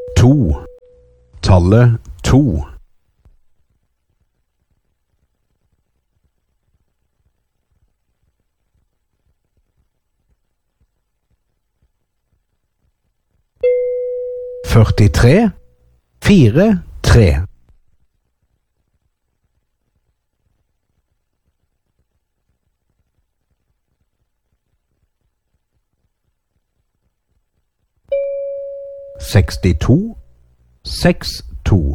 to, tallet to. Førtitre, fire, tre. Sekstito, seks, to.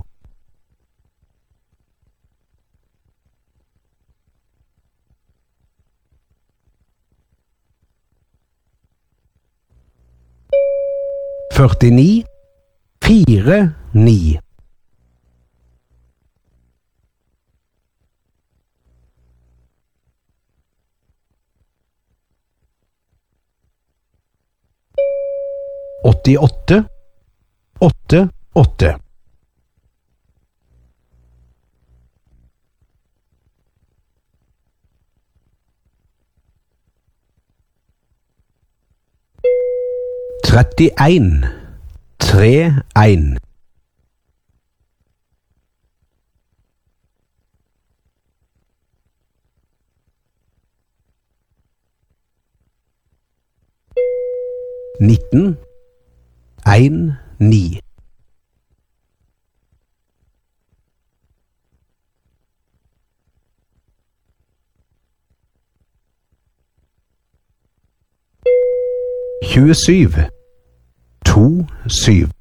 Førtini, fire, ni. Åttiåtte, åtte, åtte. Trettien, tre, ein. Nitten, ein, ni. Tjuesyv, to, syv.